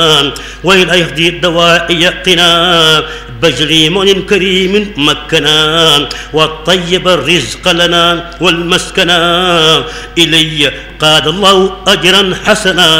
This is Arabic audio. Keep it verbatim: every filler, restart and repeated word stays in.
وإلى يهدي الدواعي قنا بجري من كريم مكنا والطيب الرزق لنا والمسكنا إلي قاد الله أجرا حسنا